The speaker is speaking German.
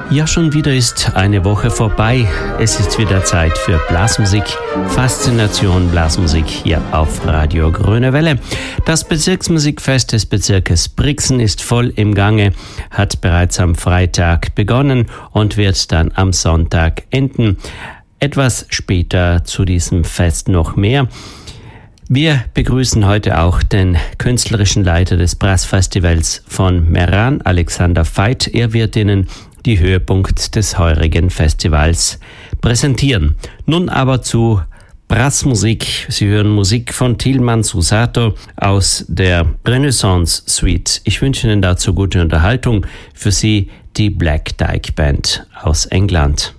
Ja, schon wieder ist eine Woche vorbei. Es ist wieder Zeit für Blasmusik. Faszination Blasmusik hier auf Radio Grüne Welle. Das Bezirksmusikfest des Bezirkes Brixen ist voll im Gange, hat bereits am Freitag begonnen und wird dann am Sonntag enden. Etwas später zu diesem Fest noch mehr. Wir begrüßen heute auch den künstlerischen Leiter des Brassfestivals von Meran, Alexander Veit. Er wird Ihnen die Höhepunkt des heurigen Festivals präsentieren. Nun aber zu Brassmusik. Sie hören Musik von Tilman Susato aus der Renaissance Suite. Ich wünsche Ihnen dazu gute Unterhaltung. Für Sie die Black Dyke Band aus England.